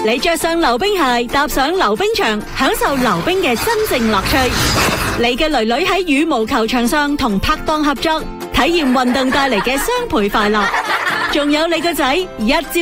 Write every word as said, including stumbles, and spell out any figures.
你着上溜冰鞋，踏上溜冰場，享受溜冰嘅真正樂趣。你嘅囡囡喺羽毛球場上同拍檔合作，體驗運動帶嚟嘅雙倍快樂。仲有你個仔一朝